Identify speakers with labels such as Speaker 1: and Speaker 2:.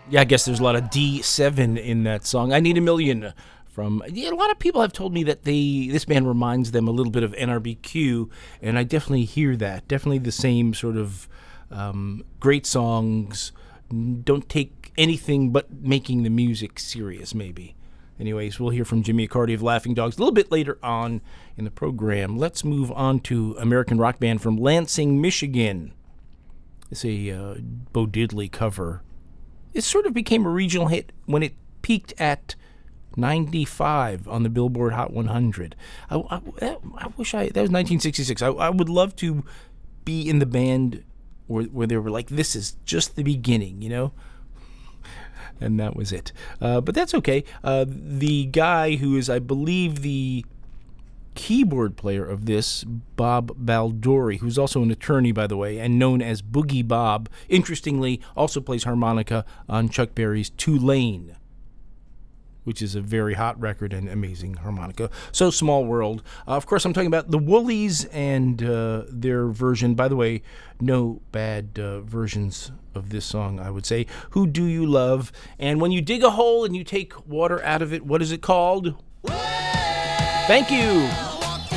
Speaker 1: Yeah, I guess there's a lot of D7 in that song. I Need a Million from. Yeah, a lot of people have told me that this band reminds them a little bit of NRBQ, and I definitely hear that. Definitely the same sort of great songs. Don't take anything but making the music serious, maybe. Anyways, we'll hear from Jimmy Accardi of Laughing Dogs a little bit later on in the program. Let's move on to American rock band from Lansing, Michigan. It's a Bo Diddley cover. It sort of became a regional hit when it peaked at 95 on the Billboard Hot 100. I wish that was 1966. I would love to be in the band where they were like, this is just the beginning, you know? And that was it. But that's okay. The guy who is, I believe, the keyboard player of this, Bob Baldori, who's also an attorney, by the way, and known as Boogie Bob, interestingly, also plays harmonica on Chuck Berry's Tulane, which is a very hot record and amazing harmonica. So Small World. Of course, I'm talking about the Woolies and their version. By the way, no bad versions of this song, I would say. Who Do You Love? And when you dig a hole and you take water out of it, what is it called? Thank you.